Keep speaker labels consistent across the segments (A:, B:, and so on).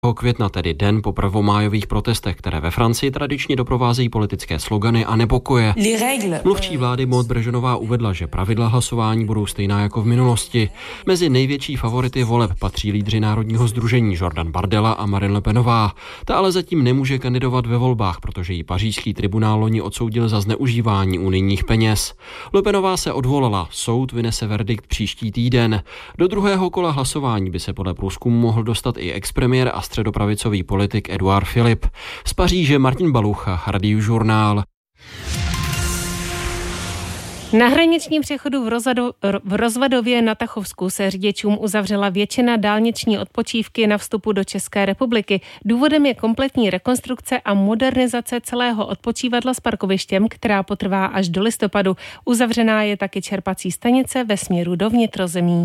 A: května, tedy den po prvomájových protestech, které ve Francii tradičně doprovázejí politické slogany a nepokoje. Mluvčí vlády Maud Brežonová uvedla, že pravidla hlasování budou stejná jako v minulosti. Mezi největší favority voleb patří lídři Národního sdružení Jordan Bardella a Marine Le Penová. Ta ale zatím nemůže kandidovat ve volbách, protože ji pařížský tribunál loni odsoudil za zneužívání unijních peněz. Le Penová se odvolala, soud vynese verdikt příští týden. Do druhého kola hlasování by se podle průzkumu mohl dostat i expremiér a středopravicový politik Édouard Philippe. Z Paříže Martin Balucha, Radiožurnál.
B: Na hraničním přechodu v Rozvadově na Tachovsku se řidičům uzavřela většina dálniční odpočívky na vstupu do České republiky. Důvodem je kompletní rekonstrukce a modernizace celého odpočívadla s parkovištěm, která potrvá až do listopadu. Uzavřená je taky čerpací stanice ve směru do vnitrozemí.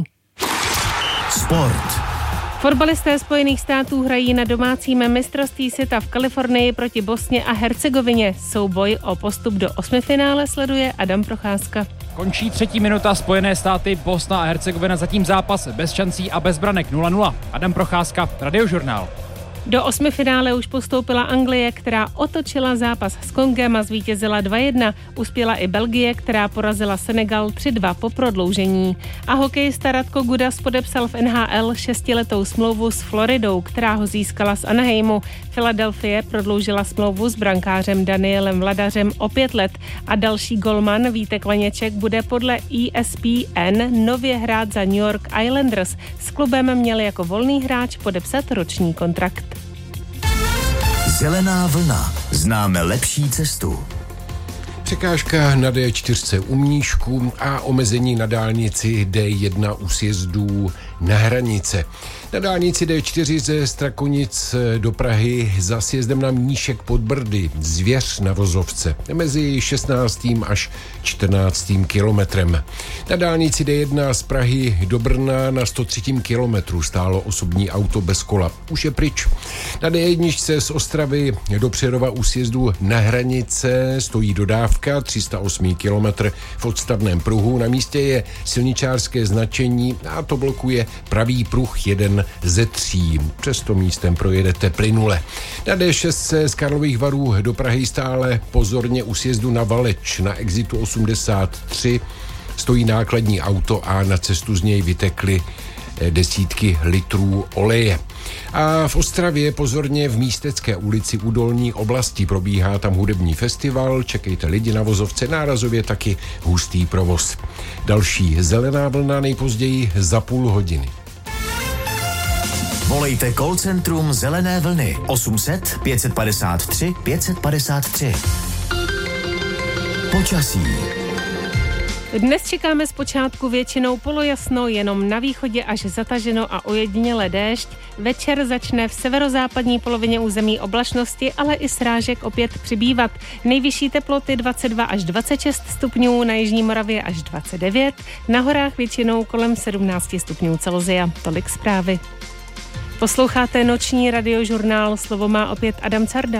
C: Sport.
B: Fotbalisté Spojených států hrají na domácím mistrovství světa v Kalifornii proti Bosně a Hercegovině. Souboj o postup do osmifinále sleduje Adam Procházka.
D: Končí 3. minuta, Spojené státy, Bosna a Hercegovina, zatím zápas bez šancí a bez branek 0-0. Adam Procházka, Radiožurnál.
B: Do osmifinále už postoupila Anglie, která otočila zápas s Kongem a zvítězila 2-1. Uspěla i Belgie, která porazila Senegal 3-2 po prodloužení. A hokejista Radko Gudas podepsal v NHL 6letou smlouvu s Floridou, která ho získala z Anaheimu. Philadelphie prodloužila smlouvu s brankářem Danielem Vladařem o 5 let a další golman Vítek Vaněček bude podle ESPN nově hrát za New York Islanders. S klubem měl jako volný hráč podepsat roční kontrakt.
C: Zelená vlna. Známe lepší cestu.
E: Překážka na D4 u Mníšku a omezení na dálnici D1 u sjezdů na hranice. Na dálnici D4 ze Strakonic do Prahy za sjezdem na Mníšek pod Brdy, Zvěř na vozovce, mezi 16. až 14. kilometrem. Na dálnici D1 z Prahy do Brna na 103. kilometru stálo osobní auto bez kola. Už je pryč. Na D1 z Ostravy do Přerova u sjezdu na hranice stojí dodávka 308. kilometr v odstavném pruhu. Na místě je silničářské značení a to blokuje pravý pruh 1 ze 3. Přesto místem projedete plynule. Na D6 se z Karlových Varů do Prahy stále pozorně u sjezdu na Valeč na exitu 83 stojí nákladní auto a na cestu z něj vytekly desítky litrů oleje. A v Ostravě pozorně v Místecké ulici u Dolní oblasti probíhá tam hudební festival, čekejte lidi na vozovce, nárazově taky hustý provoz. Další zelená vlna nejpozději za půl hodiny.
C: Volejte call centrum Zelené vlny 800 553 553. Počasí.
B: Dnes čekáme zpočátku většinou polojasno, jenom na východě až zataženo a ojediněle déšť. Večer začne v severozápadní polovině území oblačnosti, ale i srážek opět přibývat. Nejvyšší teploty 22 až 26 stupňů, na jižní Moravě až 29, na horách většinou kolem 17 stupňů Celsia. Tolik zprávy. Posloucháte noční radiožurnál, slovo má opět Adam Carda.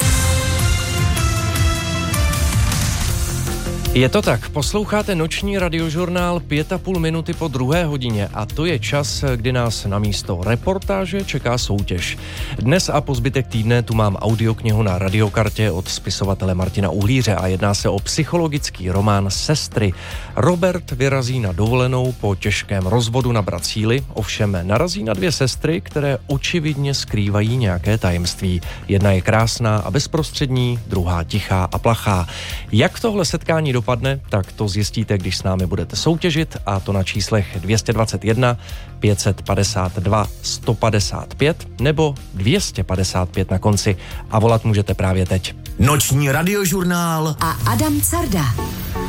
F: Je to tak, posloucháte noční radiožurnál 5,5 minuty po 2. hodině a to je čas, kdy nás na místo reportáže čeká soutěž. Dnes a po zbytek týdne tu mám audioknihu na radiokartě od spisovatele Martina Uhlíře a jedná se o psychologický román Sestry. Robert vyrazí na dovolenou po těžkém rozvodu nabrat síly, ovšem narazí na 2 sestry, které očividně skrývají nějaké tajemství. Jedna je krásná a bezprostřední, druhá tichá a plachá. Jak tohle setkání dopadne, tak to zjistíte, když s námi budete soutěžit, a to na číslech 221 552 155 nebo 255 na konci a volat můžete právě teď.
C: Noční radiožurnál
G: a Adam Carda.